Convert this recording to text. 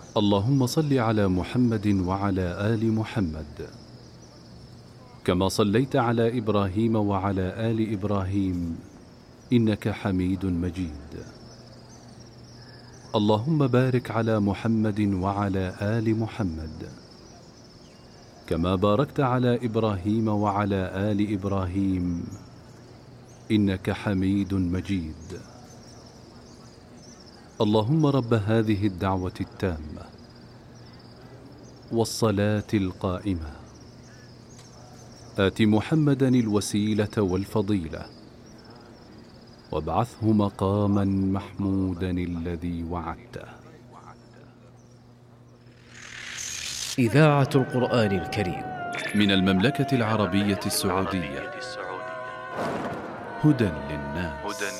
اللهم صل على محمد وعلى آل محمد كما صليت على إبراهيم وعلى آل إبراهيم إنك حميد مجيد. اللهم بارك على محمد وعلى آل محمد كما باركت على إبراهيم وعلى آل إبراهيم إنك حميد مجيد. اللهم رب هذه الدعوة التامة والصلاة القائمة آت محمدا الوسيلة والفضيلة وابعثه مقاما محمودا الذي وعدته. إذاعة القرآن الكريم من المملكة العربية السعودية. هدى للناس.